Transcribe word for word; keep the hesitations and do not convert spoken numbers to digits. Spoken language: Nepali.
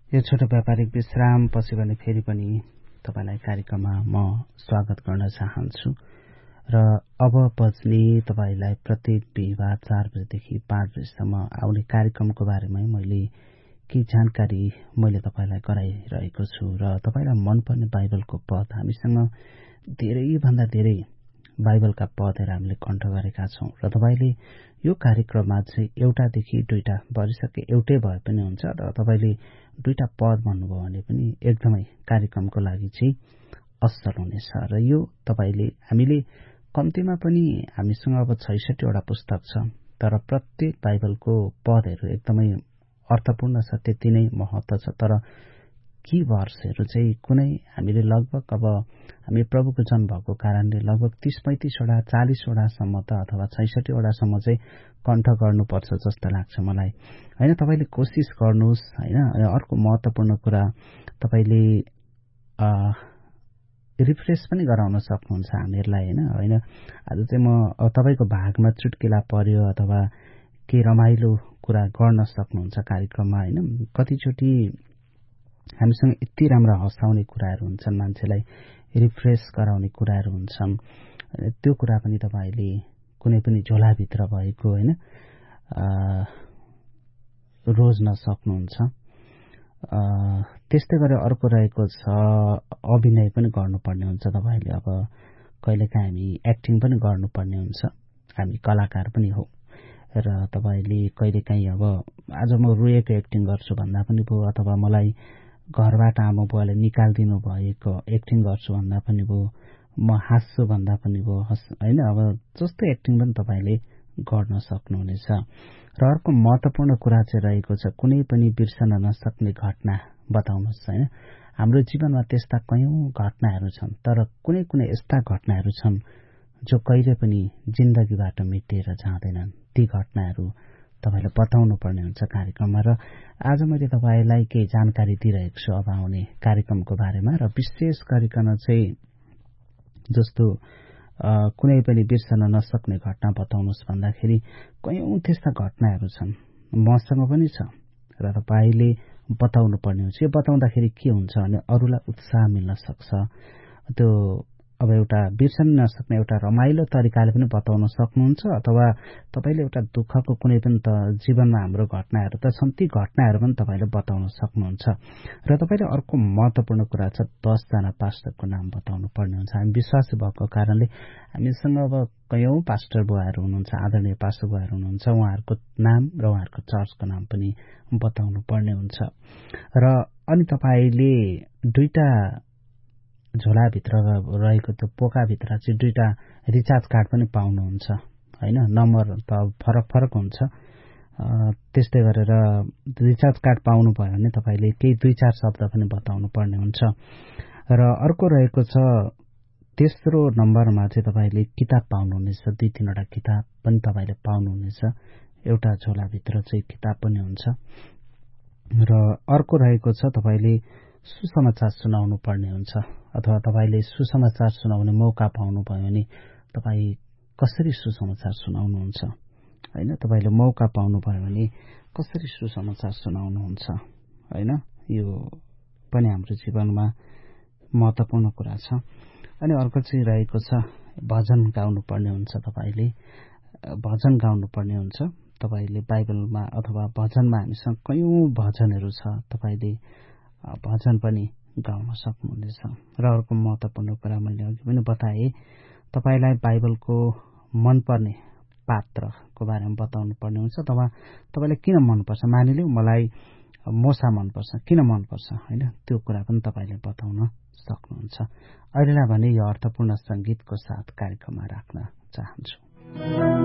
यो छोटो व्यापारिक विश्राम पछि भने फेरि पनि तपाईलाई कार्यक्रममा म स्वागत गर्न चाहन्छु र अब बज्ने तपाईलाई प्रत्येक बिहीबार चार बजेदेखि पाँच बजेसम्म आउने कार्यक्रमको बारेमा मैले के जानकारी मैले तपाईलाई गराइरहेको छु र तपाईलाई मनपर्ने बाइबलको पद हामीसँग धेरै भन्दा धेरै बाइबलका पदहरू हामीले कण्ठ गरेका छौं र तपाईले यो कार्यक्रममा चाहिँ एउटादेखि दुईटा बजिसके एउटै भए पनि हुन्छ र तपाईले दुईटा पद भन्नुभयो भने पनि एकदमै कार्यक्रमको लागि चाहिँ असल हुनेछ र यो तपाईले हामीले कम्तीमा पनि हामीसँग अब छैसठी वटा पुस्तक छ तर प्रत्येक बाइबलको पदहरू एकदमै अर्थपूर्ण छ, त्यति नै महत्त्व छ। तर की वर्षहरू चाहिँ कुनै हामीले लगभग अब हामी प्रभुको जन्म भएको कारणले लगभग तीस पैंतीस वटा चालीस वटा सम्म त अथवा छैसठी वटा सम्म चाहिँ कण्ठ गर्नुपर्छ जस्तो लाग्छ मलाई हैन। तपाईले कोशिश गर्नुहोस् हैन। अर्को महत्त्वपूर्ण कुरा तपाईले अ रिफ्रेश पनि गराउन सक्नुहुन्छ हामीहरुलाई हैन हैन आज चाहिँ म तपाईको भागमा चुटकिला पर्यो अथवा के रमाइलो कुरा गर्न सक्नुहुन्छ कार्यक्रममा हैन। कतिचोटी हामीसँग यति राम्रा हँसाउने कुराहरू हुन्छन्, मान्छेलाई रिफ्रेश गराउने कुराहरू हुन्छन्, त्यो कुरा पनि तपाईले कुनै पनि झोलाभित्र भएको हैन रोज्न सक्नुहुन्छ। त्यस्तै गरी अर्को रहेको छ अभिनय पनि गर्नुपर्ने हुन्छ तपाईले। अब कहिलेकाहीँ हामी एक्टिङ पनि गर्नुपर्ने हुन्छ, हामी कलाकार पनि हो र तपाईले कहिलेकाहीँ अब आज म रोएको एक्टिङ गर्छु भन्दा पनि भयो अथवा मलाई घरबाट आमा बुवाले निकालिदिनु भएको एक्टिङ गर्छु भन्दा पनि भयो, म हाँस्छु भन्दा पनि भयो हैन। अब जस्तो एक्टिङ पनि तपाईले गर्न सक्नुहुनेछ। र अर्को महत्त्वपूर्ण कुरा चाहिँ रहेको छ कुनै पनि बिर्सन नसक्ने घटना बताउनुहोस् हैन। हाम्रो जीवनमा त्यस्ता कयौं घटनाहरू छन् तर कुनै कुनै यस्ता घटनाहरू छन् जो कहिले पनि जिन्दगीबाट मेटिएर जाँदैनन्। ती घटनाहरू तपाईले बताउनु पर्ने हुन्छ कार्यक्रममा र आज मैले तपाईलाई केही जानकारी दिइरहेको छु अब आउने कार्यक्रमको बारेमा र विशेष गरिकन चाहिँ जस्तो कुनै पनि बिर्सन नसक्ने घटना बताउनुहोस् भन्दाखेरि कयौं त्यस्ता घटनाहरू छन्, मसँग पनि छ र तपाईले बताउनु पर्ने हुन्छ। यो बताउँदाखेरि के हुन्छ भने अरूलाई उत्साह मिल्न सक्छ। त्यो अब एउटा बिर्सन नसक्ने एउटा रमाइलो तरिकाले पनि बताउन सक्नुहुन्छ अथवा तपाईले एउटा दुःखको कुनै पनि त जीवनमा हाम्रो घटनाहरू त छन्, ती घटनाहरू पनि तपाईले बताउन सक्नुहुन्छ। र तपाईले अर्को महत्त्वपूर्ण कुरा छ दस जना पास्टरको नाम बताउनु पर्ने हुन्छ। हामी विश्वासी भएको कारणले हामीसँग अब कयौं पास्टर बुवाहरू हुनुहुन्छ, आदरणीय पास्टर बुवाहरू हुनुहुन्छ, उहाँहरूको नाम र उहाँहरूको चर्चको नाम पनि बताउनु पर्ने हुन्छ। र अनि तपाईले दुईटा झोलाभित्र रहेको त्यो पोकाभित्र चाहिँ दुईटा रिचार्ज कार्ड पनि पाउनुहुन्छ हैन। नम्बर त फरक फरक हुन्छ। त्यस्तै गरेर रिचार्ज कार्ड पाउनु भयो भने तपाईले केही दुई चार शब्द पनि बताउनु पर्ने हुन्छ। र अर्को रहेको छ तेस्रो नम्बरमा चाहिँ तपाईले किताब पाउनुहुनेछ, दुई तीनवटा किताब पनि तपाईले पाउनुहुनेछ। एउटा झोलाभित्र चाहिँ किताब पनि हुन्छ। र अर्को रहेको छ तपाईले सुसमाचार सुनाउनु पर्ने हुन्छ अथवा तपाईले सुसमाचार सुनाउने मौका पाउनु भयो भने तपाई कसरी सुसमाचार सुनाउनुहुन्छ हैन। तपाईले मौका पाउनु भयो भने कसरी सुसमाचार सुनाउनुहुन्छ हैन। यो पनि हाम्रो जीवनमा महत्त्वपूर्ण कुरा छ। अनि अर्को चाहिँ रहेको छ भजन गाउनु पर्ने हुन्छ। तपाईले भजन गाउनु पर्ने हुन्छ। तपाईले बाइबलमा अथवा भजनमा हामीसँग कयौं भजनहरू छ, तपाईले भजन पनि गाउन सक्नुहुनेछ। र अर्को महत्त्वपूर्ण कुरा मैले अघि पनि बताएँ, तपाईलाई बाइबलको मनपर्ने पात्रको बारेमा बताउनु पर्ने हुन्छ अथवा तपाईलाई किन मनपर्छ। मानिलिउँ मलाई मोसा मनपर्छ, किन मनपर्छ हैन, त्यो कुरा पनि तपाईले बताउन सक्नुहुन्छ। अहिलेलाई भने यो अर्थपूर्ण संगीतको साथ कार्यक्रममा राख्न चाहन्छु।